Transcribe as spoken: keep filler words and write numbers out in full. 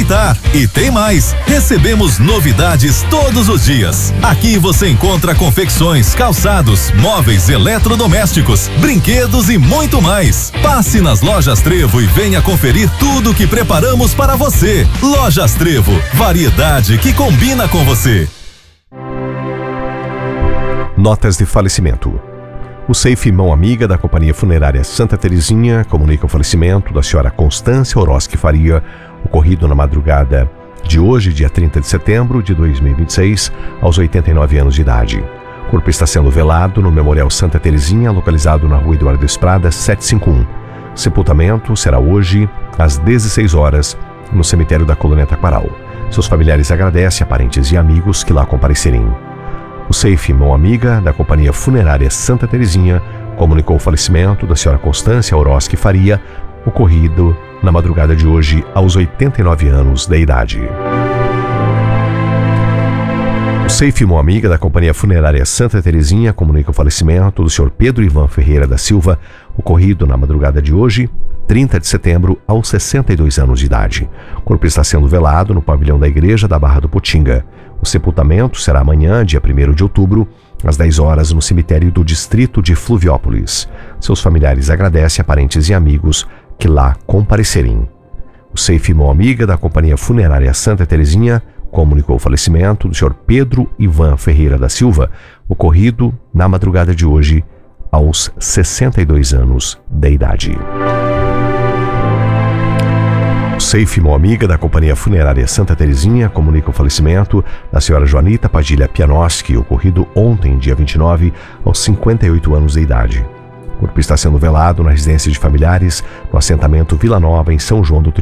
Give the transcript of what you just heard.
aproveitar. E tem mais, recebemos novidades todos os dias. Aqui você encontra confecções, calçados, móveis, eletrodomésticos, brinquedos e muito mais. Passe nas Lojas Trevo e venha conferir tudo que preparamos para você. Lojas Trevo, variedade que combina com você. Notas de falecimento. O C E F Mão Amiga da Companhia Funerária Santa Terezinha comunica o falecimento da senhora Constância Oroschi Faria, ocorrido na madrugada de hoje, dia trinta de setembro de dois mil e vinte e seis, aos oitenta e nove anos de idade. O corpo está sendo velado no Memorial Santa Terezinha, localizado na rua Eduardo Estrada, setecentos e cinquenta e um. Sepultamento será hoje, às dezesseis horas, no cemitério da Colônia Taquaral. Seus familiares agradecem a parentes e amigos que lá comparecerem. O C E F Mão Amiga da Companhia Funerária Santa Terezinha comunicou o falecimento da senhora Constância Oroschi Faria, ocorrido na madrugada de hoje, aos oitenta e nove anos de idade. O C E F Mão Amiga da Companhia Funerária Santa Terezinha comunica o falecimento do senhor Pedro Ivan Ferreira da Silva, ocorrido na madrugada de hoje, trinta de setembro, aos sessenta e dois anos de idade. O corpo está sendo velado no pavilhão da Igreja da Barra do Putinga. O sepultamento será amanhã, dia primeiro de outubro, às dez horas, no cemitério do distrito de Fluviópolis. Seus familiares agradecem a parentes e amigos que lá comparecerem. O C E F Mão Amiga da Companhia Funerária Santa Terezinha comunicou o falecimento do senhor Pedro Ivan Ferreira da Silva, ocorrido na madrugada de hoje, aos sessenta e dois anos de idade. O C E F Mão Amiga da Companhia Funerária Santa Terezinha comunica o falecimento da senhora Joanita Padilha Pianoski, ocorrido ontem, dia vinte e nove, aos cinquenta e oito anos de idade. O corpo está sendo velado na residência de familiares, no assentamento Vila Nova, em São João do